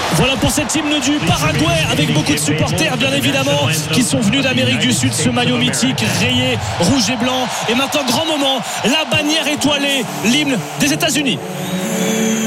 Voilà pour cet hymne du Paraguay avec beaucoup de supporters bien évidemment qui sont venus d'Amérique du Sud, ce maillot mythique rayé rouge et blanc. Et maintenant grand moment, la bannière étoilée, l'hymne des États-Unis.